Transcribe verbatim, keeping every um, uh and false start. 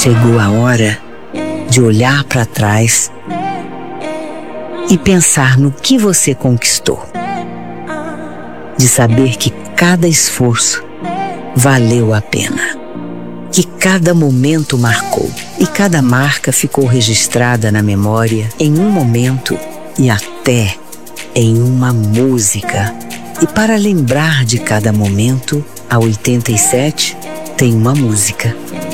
Chegou a hora de olhar para trás e pensar no que você conquistou. De saber que cada esforço valeu a pena. Que cada momento marcou e cada marca ficou registrada na memória em um momento e até em uma música. E para lembrar de cada momento, a oitenta e sete tem uma música.